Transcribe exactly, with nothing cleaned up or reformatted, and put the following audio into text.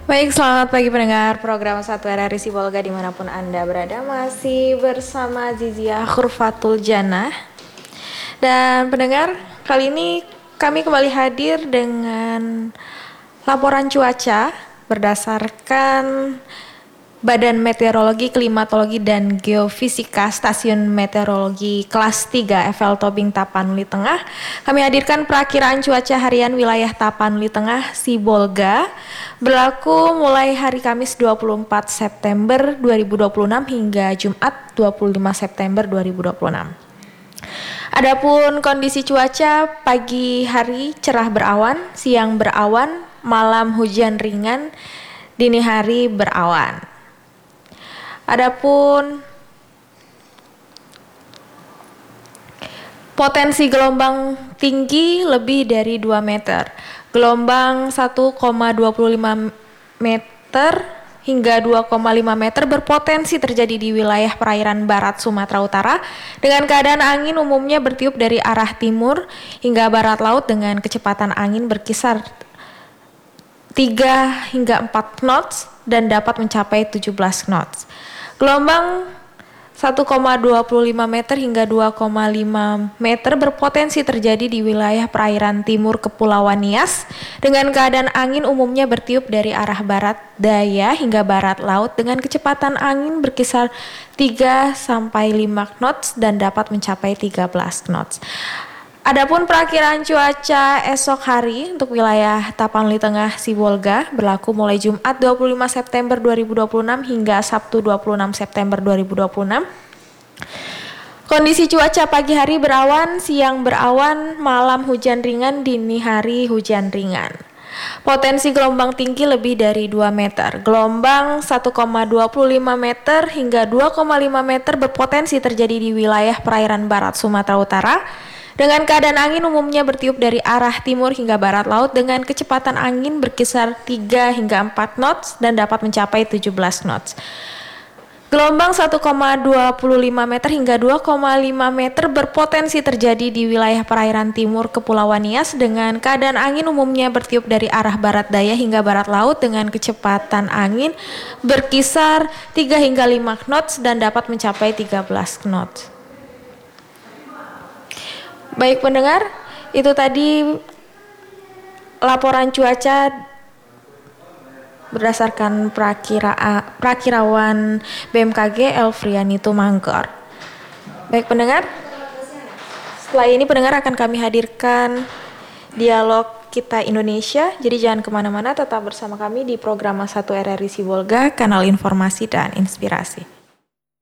Baik, selamat pagi pendengar program satu R R I Sibolga dimanapun Anda berada. Masih bersama Zizia Khurfatul Jannah. Dan pendengar, kali ini kami kembali hadir dengan laporan cuaca berdasarkan Badan Meteorologi, Klimatologi, dan Geofisika Stasiun Meteorologi Kelas tiga F L Tobing Tapanuli Tengah. Kami hadirkan perakiraan cuaca harian wilayah Tapanuli Tengah, Sibolga, berlaku mulai hari Kamis dua puluh empat September dua ribu dua puluh enam hingga Jumat dua puluh lima September dua ribu dua puluh enam. Adapun kondisi cuaca pagi hari cerah berawan, siang berawan, malam hujan ringan, dini hari berawan. Adapun potensi gelombang tinggi lebih dari dua meter. Gelombang satu koma dua lima meter hingga dua koma lima meter berpotensi terjadi di wilayah perairan barat Sumatera Utara dengan keadaan angin umumnya bertiup dari arah timur hingga barat laut dengan kecepatan angin berkisar tiga hingga empat knots dan dapat mencapai tujuh belas knots. Gelombang satu koma dua lima meter hingga dua koma lima meter berpotensi terjadi di wilayah perairan timur Kepulauan Nias dengan keadaan angin umumnya bertiup dari arah barat daya hingga barat laut dengan kecepatan angin berkisar tiga sampai lima knots dan dapat mencapai tiga belas knots. Adapun perakiraan cuaca esok hari untuk wilayah Tapanuli Tengah Sibolga berlaku mulai Jumat dua puluh lima September dua ribu dua puluh enam hingga Sabtu dua puluh enam September dua ribu dua puluh enam. Kondisi cuaca pagi hari berawan, siang berawan, malam hujan ringan, dini hari hujan ringan. Potensi gelombang tinggi lebih dari dua meter. Gelombang satu koma dua lima meter hingga dua koma lima meter berpotensi terjadi di wilayah perairan barat Sumatera Utara dengan keadaan angin umumnya bertiup dari arah timur hingga barat laut dengan kecepatan angin berkisar tiga hingga empat knots dan dapat mencapai tujuh belas knots. Gelombang satu koma dua lima meter hingga dua koma lima meter berpotensi terjadi di wilayah perairan timur Kepulauan Nias dengan keadaan angin umumnya bertiup dari arah barat daya hingga barat laut dengan kecepatan angin berkisar tiga hingga lima knots dan dapat mencapai tiga belas knots. Baik pendengar, itu tadi laporan cuaca berdasarkan prakira, prakirawan B M K G Elfriani Tumangkor. Baik pendengar, setelah ini pendengar akan kami hadirkan dialog kita Indonesia. Jadi jangan kemana-mana, tetap bersama kami di program satu R R I Sibolga, kanal informasi dan inspirasi.